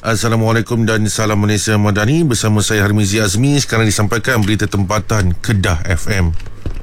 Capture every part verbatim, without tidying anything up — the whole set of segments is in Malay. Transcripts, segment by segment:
Assalamualaikum dan salam Malaysia Madani. Bersama saya Harmizi Azmi. Sekarang disampaikan berita tempatan Kedah F M.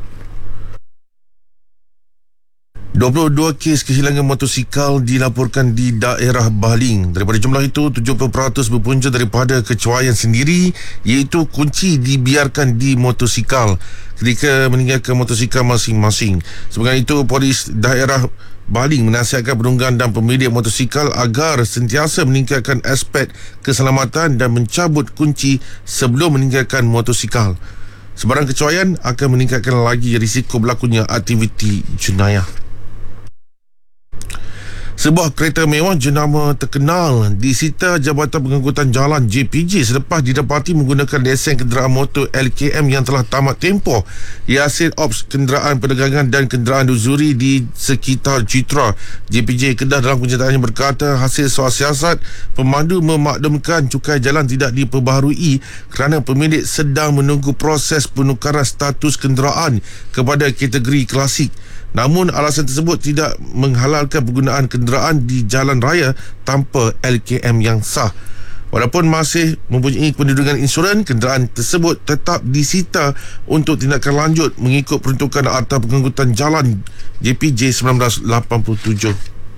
dua puluh dua kes kehilangan motosikal dilaporkan di daerah Baling. Daripada jumlah itu, tujuh puluh peratus berpunca daripada kecuaian sendiri, iaitu kunci dibiarkan di motosikal ketika meninggalkan motosikal masing-masing. Sebagai itu, polis daerah Baling menasihatkan penunggang dan pemilik motosikal agar sentiasa meningkatkan aspek keselamatan dan mencabut kunci sebelum meninggalkan motosikal. Sebarang kecuaian akan meningkatkan lagi risiko berlakunya aktiviti jenayah. Sebuah kereta mewah jenama terkenal disita Jabatan Pengangkutan Jalan J P J selepas didapati menggunakan lesen kenderaan motor L K M yang telah tamat tempoh. Ia hasil ops kenderaan perdagangan dan kenderaan duzuri di sekitar Citra. J P J Kedah dalam kenyataannya berkata hasil soal siasat pemandu memaklumkan cukai jalan tidak diperbaharui kerana pemilik sedang menunggu proses penukaran status kenderaan kepada kategori klasik. Namun alasan tersebut tidak menghalalkan penggunaan kenderaan di jalan raya tanpa L K M yang sah. Walaupun masih mempunyai pendudukan insurans, kenderaan tersebut tetap disita untuk tindakan lanjut mengikut peruntukan Akta Pengangkutan Jalan J P J seribu sembilan ratus lapan puluh tujuh.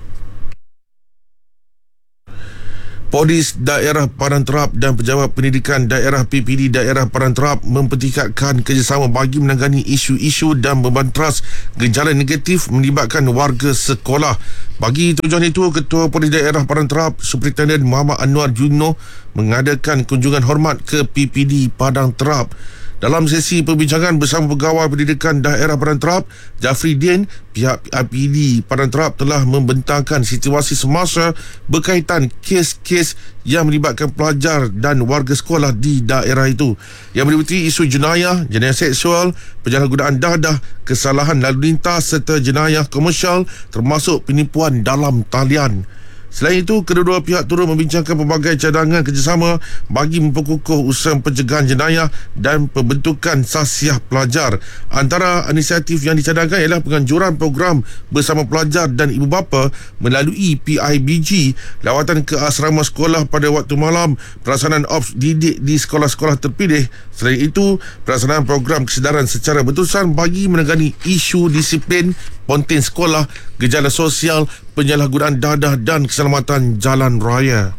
Polis Daerah Padang Terap dan Pejabat Pendidikan Daerah P P D Daerah Padang Terap mempertingkatkan kerjasama bagi menangani isu-isu dan membantras gejala negatif melibatkan warga sekolah. Bagi tujuan itu, Ketua Polis Daerah Padang Terap Superintendent Muhammad Anwar Juno mengadakan kunjungan hormat ke P P D Padang Terap. Dalam sesi perbincangan bersama Pegawai Pendidikan Daerah Padang Terap, Jafri Din, pihak P P D Padang Terap telah membentangkan situasi semasa berkaitan kes-kes yang melibatkan pelajar dan warga sekolah di daerah itu, yang meliputi isu jenayah, jenayah seksual, penyalahgunaan dadah, kesalahan lalu lintas serta jenayah komersial termasuk penipuan dalam talian. Selain itu, kedua-dua pihak turut membincangkan pelbagai cadangan kerjasama bagi memperkukuh usaha pencegahan jenayah dan pembentukan sasiah pelajar. Antara inisiatif yang dicadangkan ialah penganjuran program bersama pelajar dan ibu bapa melalui P I B G, lawatan ke asrama sekolah pada waktu malam, pelaksanaan ops didik di sekolah-sekolah terpilih. Selain itu, pelaksanaan program kesedaran secara berterusan bagi menangani isu disiplin, ponten sekolah, gejala sosial, penyalahgunaan dadah dan keselamatan jalan raya.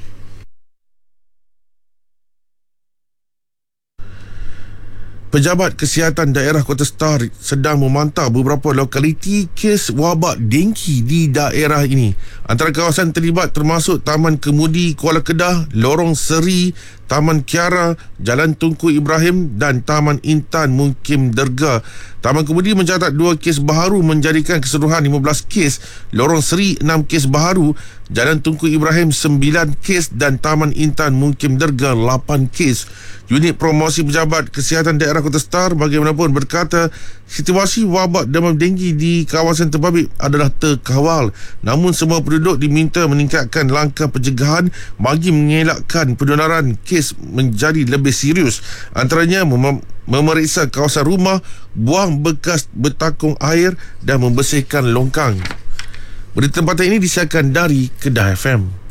Pejabat Kesihatan Daerah Kota Star sedang memantau beberapa lokaliti kes wabak dengki di daerah ini. Antara kawasan terlibat termasuk Taman Kemudi Kuala Kedah, Lorong Seri, Taman Kiara, Jalan Tunku Ibrahim dan Taman Intan Mukim Derga. Taman Kemudi mencatat dua kes baharu menjadikan keseluruhan lima belas kes, Lorong Seri enam kes baharu, Jalan Tunku Ibrahim sembilan kes dan Taman Intan Mukim Derga lapan kes. Unit Promosi Pejabat Kesihatan Daerah Kota Star bagaimanapun berkata situasi wabak demam denggi di kawasan terbabit adalah terkawal, namun semua penduduk diminta meningkatkan langkah pencegahan bagi mengelakkan penularan kes menjadi lebih serius, antaranya mem- memeriksa kawasan rumah, buang bekas bertakung air dan membersihkan longkang. Berita tempatan ini disiarkan dari Kedah F M.